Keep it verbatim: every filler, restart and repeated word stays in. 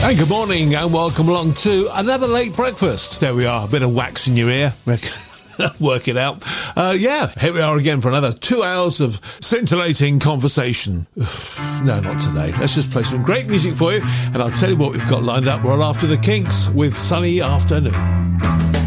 And good morning and welcome along to another late breakfast. There we are, a bit of wax in your ear. Work it out. Uh, yeah, here we are again for another two hours of scintillating conversation. No, not today. Let's just play some great music for you, and I'll tell you what we've got lined up right after the Kinks with Sunny Afternoon.